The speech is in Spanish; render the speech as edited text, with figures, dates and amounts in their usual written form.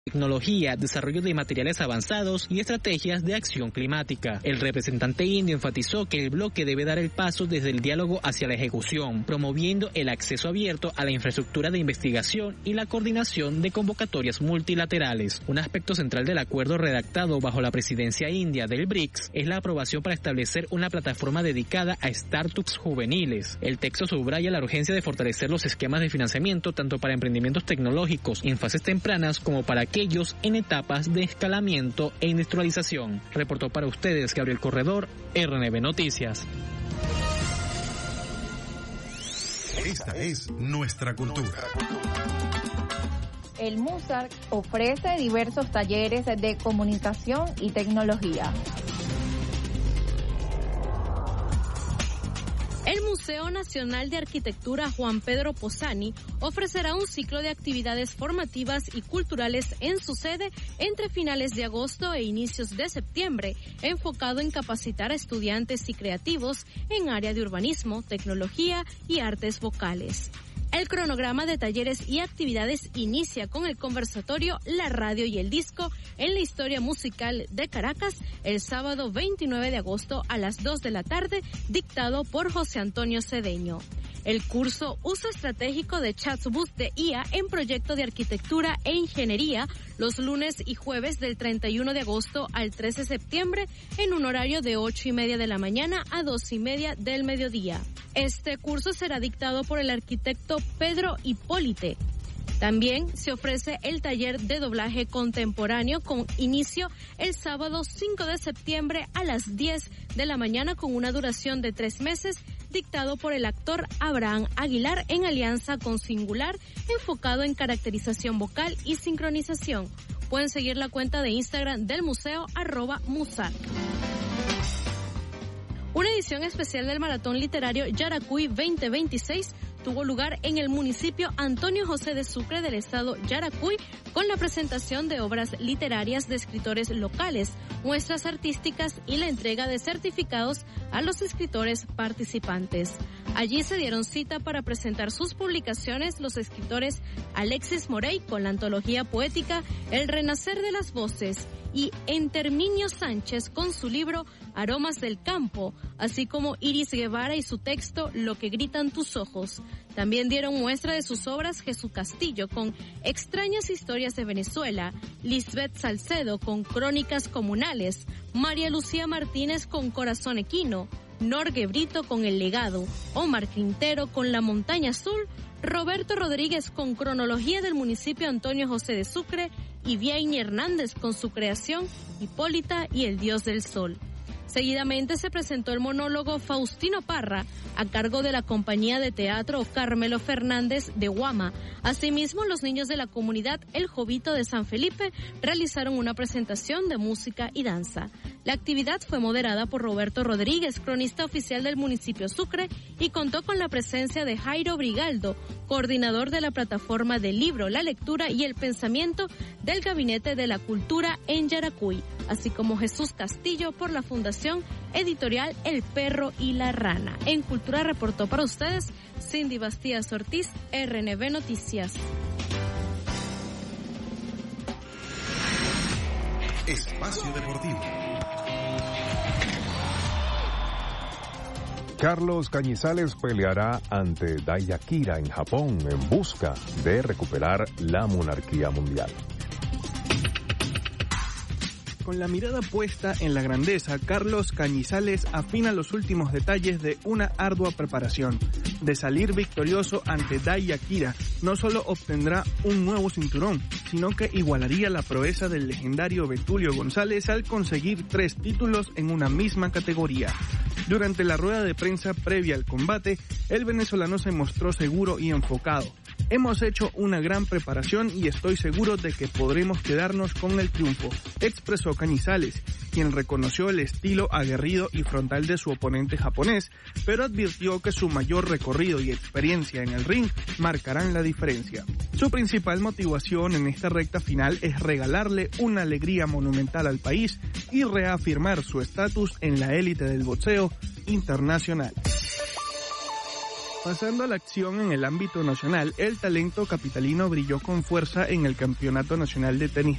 tecnología, desarrollo de materiales avanzados y estrategias de acción climática. El representante indio enfatizó que el bloque debe dar el paso desde el diálogo hacia la ejecución, promoviendo el acceso abierto a la infraestructura de investigación y la coordinación de convocatorias multilaterales. Un aspecto central del acuerdo redactado bajo la presidencia india del BRICS es la aprobación para establecer una plataforma dedicada a startups juveniles. El texto subraya la urgencia de fortalecer los esquemas de financiamiento tanto para emprendimientos tecnológicos en fases tempranas como para aquellos en etapas de escalamiento e industrialización. Reportó para ustedes Gabriel Corredor, RNB Noticias. Esta es nuestra cultura. El MUSAC ofrece diversos talleres de comunicación y tecnología. El Museo Nacional de Arquitectura Juan Pedro Posani ofrecerá un ciclo de actividades formativas y culturales en su sede entre finales de agosto e inicios de septiembre, enfocado en capacitar a estudiantes y creativos en área de urbanismo, tecnología y artes vocales. El cronograma de talleres y actividades inicia con el conversatorio La Radio y el Disco en la historia musical de Caracas el sábado 29 de agosto a las 2 de la tarde, dictado por José Antonio Cedeño. El curso Uso Estratégico de Chatbots de IA en Proyecto de Arquitectura e Ingeniería los lunes y jueves del 31 de agosto al 13 de septiembre en un horario de 8:30 de la mañana a 2:30 del mediodía. Este curso será dictado por el arquitecto Pedro Hipólite. También se ofrece el taller de doblaje contemporáneo con inicio el sábado 5 de septiembre a las 10 de la mañana con una duración de 3 meses, dictado por el actor Abraham Aguilar en alianza con Singular, enfocado en caracterización vocal y sincronización. Pueden seguir la cuenta de Instagram del museo @musac. Una edición especial del Maratón Literario Yaracuy 2026 tuvo lugar en el municipio Antonio José de Sucre del estado Yaracuy con la presentación de obras literarias de escritores locales, muestras artísticas y la entrega de certificados a los escritores participantes. Allí se dieron cita para presentar sus publicaciones los escritores Alexis Morey con la antología poética El Renacer de las Voces y Enterminio Sánchez con su libro Aromas del Campo, así como Iris Guevara y su texto Lo que gritan tus ojos. También dieron muestra de sus obras Jesús Castillo con Extrañas historias de Venezuela, Lisbeth Salcedo con Crónicas comunales, María Lucía Martínez con Corazón equino, Norge Brito con El legado, Omar Quintero con La montaña azul, Roberto Rodríguez con Cronología del municipio Antonio José de Sucre y Vianney Hernández con su creación Hipólita y el dios del sol. Seguidamente se presentó el monólogo Faustino Parra, a cargo de la compañía de teatro Carmelo Fernández de Guama. Asimismo, los niños de la comunidad El Jovito de San Felipe realizaron una presentación de música y danza. La actividad fue moderada por Roberto Rodríguez, cronista oficial del municipio Sucre, y contó con la presencia de Jairo Brigaldo, coordinador de la plataforma del libro, la lectura y el pensamiento del Gabinete de la Cultura en Yaracuy, así como Jesús Castillo por la Fundación Editorial El Perro y la Rana. En Cultura reportó para ustedes Cindy Bastías Ortiz, RNB Noticias. Espacio Deportivo. Carlos Cañizales peleará ante Dai Akira en Japón en busca de recuperar la monarquía mundial. Con la mirada puesta en la grandeza, Carlos Cañizales afina los últimos detalles de una ardua preparación. De salir victorioso ante Dai Akira, no solo obtendrá un nuevo cinturón, sino que igualaría la proeza del legendario Betulio González al conseguir 3 títulos en una misma categoría. Durante la rueda de prensa previa al combate, el venezolano se mostró seguro y enfocado. Hemos hecho una gran preparación y estoy seguro de que podremos quedarnos con el triunfo, expresó Cañizales, quien reconoció el estilo aguerrido y frontal de su oponente japonés, pero advirtió que su mayor recorrido y experiencia en el ring marcarán la diferencia. Su principal motivación en esta recta final es regalarle una alegría monumental al país y reafirmar su estatus en la élite del boxeo internacional. Pasando a la acción en el ámbito nacional, el talento capitalino brilló con fuerza en el Campeonato Nacional de Tenis